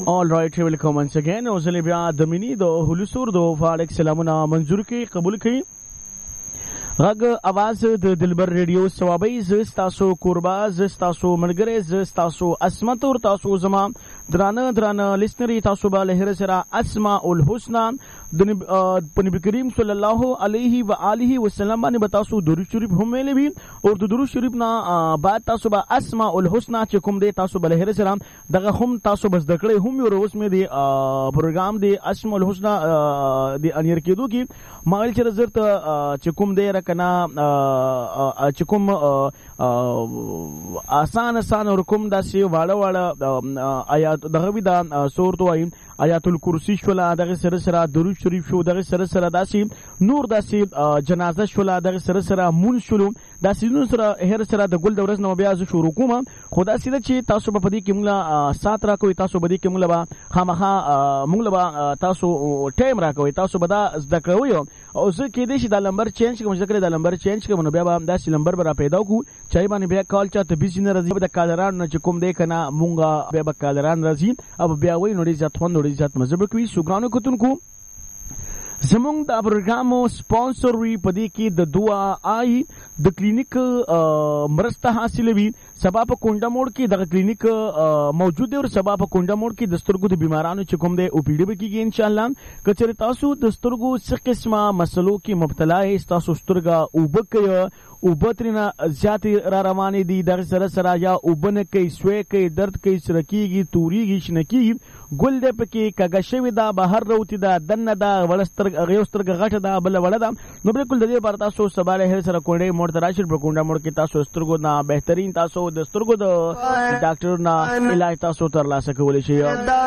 All right, welcome once again. اوزلی بیا د مینی د هلوسور د فالک سلامونه منظور کی قبول کی غږ اواز د دلبر ریډیو ثوابي زستاسو قربا زستاسو منګره زستاسو اسمت اور تاسو زما درانه لسنری تاسو به له سره اسماء الحسنا د نبی کریم صلی الله علیه و آله وسلم باندې تاسو درود شریف هم ویلې وي او د درود شریف نه بعد تاسو به اسماء الحسنا چې کوم دی تاسو به له سره دغه هم تاسو بس دکړې هم یو روز مې دی پروګرام دی اسماء الحسنا دی انیر کېدو کې مال چې زرت چې کوم دی کنا چې کوم آسان رقم داسې واړه آیات دغه وی دا سورۃ وایم آیات الکرسی شولا دغه سره درود شریف شو دغه سره داسې نور داسې جنازه شولا دغه سره مون شلو داسې نور سره هر سره د ګل د ورځ نو بیا ز شروع کوم خدا سیده چې تاسو په دې کې موږ سات را کوي تاسو په دې کې موږ با خامخا موږ با تاسو ټایم را کوي تاسو به دا زده کوئ او زه کې دې شي دا نمبر چینج کوم ځکه دا نمبر چینج کوم نو بیا به داسې نمبر به را پیدا کو چای باندې بیا کال چاته بیزی نه راځي د کالران نه چې کوم دی کنه مونږه بیا به کالران راځي او بیا وای نو دې ځات خوند نو دې ځات مزه کوي سوګرانو کوتونکو زمونږ د پروګرامو سپانسر وی پدې کې د دعا آی د کلینیک مرسته حاصلوي سبا په کونډه موړ کې د کلینیک موجود دی او سبا په کونډه موړ کې د سترګو د بیمارانو چې کوم دی او پی ډی به کېږي ان شاء الله کچره تاسو د سترګو څه قسمه مسلو کې مبتلا یې تاسو سترګه او بکې او بترینه زیات را روانې دي د سره یا وبنه کوي سوي کوي درد کوي سرکیږي توريږي شنکیږي ګل دې پکې کګشوي دا بهر روتی دا دنه دا ولستر غيوسترګه غټه دا بل وړه دا نو بالکل د دې پر تاسو سباله هر سره کونډه موړ تراشل پر کونډه موړ کې تاسو سترګو نه بهترین تاسو د سترګو د ډاکټر نه علاج تاسو تر لاسه کولای شئ